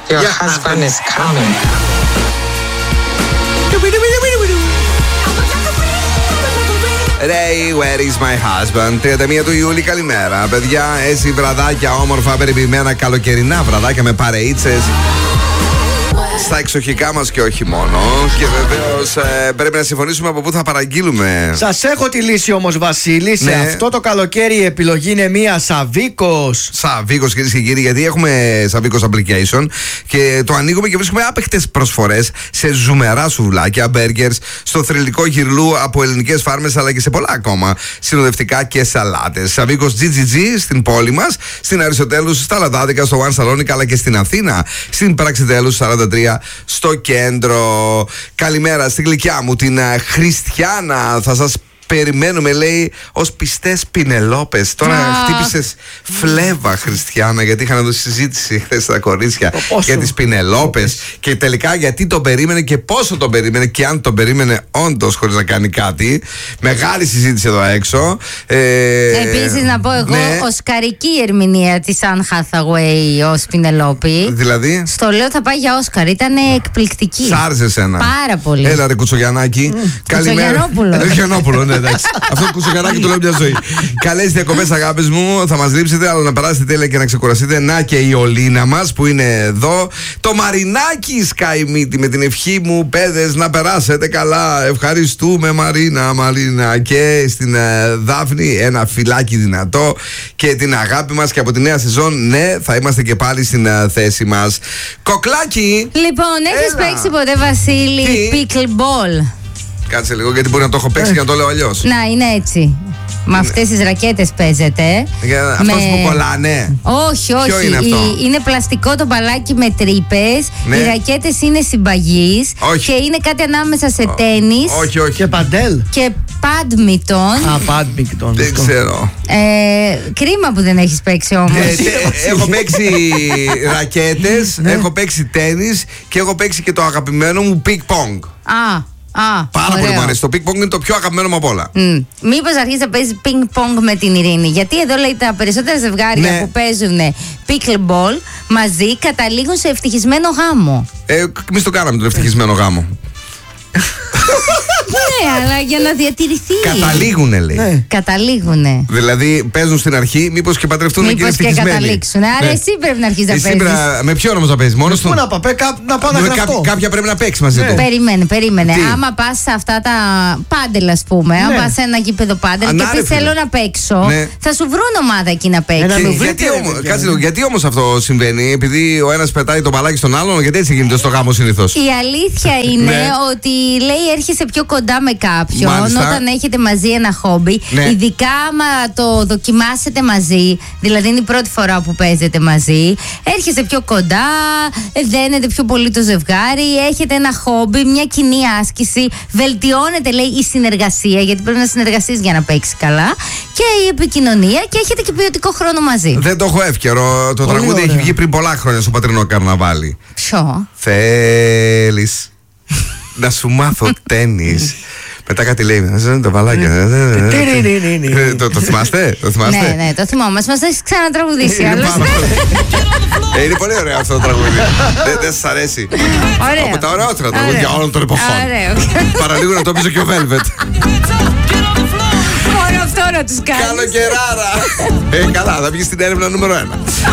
Your husband is coming. Ray, where is my husband? 31 του Ιούλη, καλημέρα. Παιδιά, έτσι βραδάκια όμορφα, περιποιημένα καλοκαιρινά βραδάκια με παρεΐτσες στα εξοχικά μας και όχι μόνο. Και βεβαίως πρέπει να συμφωνήσουμε από πού θα παραγγείλουμε. Σας έχω τη λύση όμως, Βασίλη. Σε αυτό το καλοκαίρι η επιλογή είναι μία Σαβίκος. Σαβίκος, κυρίες και κύριοι, γιατί έχουμε Σαβίκος application και το ανοίγουμε και βρίσκουμε άπαικτες προσφορές σε ζουμερά σουβλάκια, μπέργκερς, στο θρυλικό γυρλού από ελληνικές φάρμες αλλά και σε πολλά ακόμα συνοδευτικά και σαλάτες. Σαβίκος GGG στην πόλη μας, στην Αριστοτέλους, στα Λαδάδικα, στο One Salonica αλλά και στην Αθήνα, στην Πραξιτέλους 43. Στο κέντρο. Καλημέρα στη γλυκιά μου την Χριστιάνα. Θα σας περιμένουμε, λέει, ως πιστές Πινελόπες. Τώρα χτύπησες φλέβα, Χριστιάνα, γιατί είχαν δώσει συζήτηση χθες στα κορίτσια για τις Πινελόπες. Και τελικά γιατί τον περίμενε και πόσο τον περίμενε και αν τον περίμενε όντως χωρίς να κάνει κάτι. Μεγάλη συζήτηση εδώ έξω. Επίσης να πω εγώ, οσκαρική ερμηνεία της Anne Hathaway ως Πινελόπη. Δηλαδή. Στο λέω θα πάει για Όσκαρ. Ήταν εκπληκτική. Σ' άρεσε εσένα? Πάρα πολύ. Έλα ρε Κουτσογιαννάκη. Καλημέρα. Κουτσογιαννόπουλο, ναι. Αυτό το κουτσοκαράκι του λέω μια ζωή. Καλές διακοπές, αγάπες μου. Θα μας λείψετε, αλλά να περάσετε τέλεια και να ξεκουραστείτε. Να και η Ολίνα μας που είναι εδώ. Το Μαρινάκι σκάει μύτη με την ευχή μου, παιδες, να περάσετε καλά. Ευχαριστούμε, Μαρίνα. Και στην Δάφνη ένα φιλάκι δυνατό και την αγάπη μας και από τη νέα σεζόν. Ναι, θα είμαστε και πάλι στην θέση μας. Κοκλάκι. Λοιπόν, έχεις παίξει ποτέ, Βασίλη, pickleball? Κάτσε λίγο, γιατί μπορεί να το έχω παίξει και να το λέω αλλιώς. Να, είναι έτσι. Με αυτές τις ρακέτες παίζεται. Αυτός που κολλάνε. Όχι. Ποιο είναι αυτό? Είναι πλαστικό το μπαλάκι με τρύπες. Ναι. Οι ρακέτες είναι συμπαγείς. Και είναι κάτι ανάμεσα σε τένις. Όχι. Και παντέλ. Και badminton. Badminton. Δεν ξέρω. Κρίμα που δεν έχεις παίξει όμως. Έχω παίξει ρακέτες, έχω παίξει τένις και έχω παίξει και το αγαπημένο μου ping-pong. Πάρα πολύ μου αρέσει. Το ping-pong είναι το πιο αγαπημένο μου από όλα. Μήπως αρχίσει να παίζει ping-pong με την Ειρήνη? Γιατί εδώ λέει τα περισσότερα ζευγάρια που παίζουν pickleball μαζί καταλήγουν σε ευτυχισμένο γάμο. Εμείς το κάναμε τον ευτυχισμένο γάμο. Ναι, αλλά για να διατηρηθεί. Καταλήγουνε, λέει. Καταλήγουνε. Δηλαδή παίζουν στην αρχή, μήπως και παντρευτούν και είναι ευτυχισμένοι. Μήπως και καταλήξουν. Άρα εσύ πρέπει να αρχίσεις να παίζεις. Με ποιον όμως να παίζεις? Μόνος του? Πού να πάω να γραφτώ. Κάποια πρέπει να παίξει μαζί του. Περίμενε. Άμα πας σε αυτά τα πάντελ, ας πούμε, αν πας σε ένα γήπεδο πάντελ και πεις θέλω να παίξω, θα σου βρουν ομάδα εκεί να παίξει. Γιατί όμως αυτό συμβαίνει? Επειδή ο ένας πετάει το μπαλάκι στον άλλον, γιατί έτσι γίνεται στο γάμο συνήθως? Η αλήθεια είναι ότι λέει έρχεσαι πιο κοντά με κάποιον όταν έχετε μαζί ένα χόμπι. Ειδικά άμα το δοκιμάσετε μαζί, δηλαδή είναι η πρώτη φορά που παίζετε μαζί, έρχεσαι πιο κοντά, δένετε πιο πολύ το ζευγάρι, έχετε ένα χόμπι, μια κοινή άσκηση, βελτιώνεται, λέει, η συνεργασία, γιατί πρέπει να συνεργαστείς για να παίξεις καλά, και η επικοινωνία, και έχετε και ποιοτικό χρόνο μαζί. Δεν το έχω εύκαιρο. Το τραγούδι έχει βγει πριν πολλά χρόνια στο πατρινό καρναβάλι. Ποιο? Θέλεις να σου μάθω τένις? Μετά κάτι λέει, τα βαλάκια. Το θυμάστε? Ναι, το θυμόμαστε. Μας έχεις ξανατραγουδήσει. Είναι πολύ ωραίο αυτό το τραγούδι. Δεν σας αρέσει? Από τα ωραιότερα τραγούδια όλων των εποχών. Παραλίγο να το πείσω και ο Velvet. Μόνο αυτό να τους κάνεις. Καλοκαιράρα. Καλά, θα βγει στην έρευνα νούμερο 1.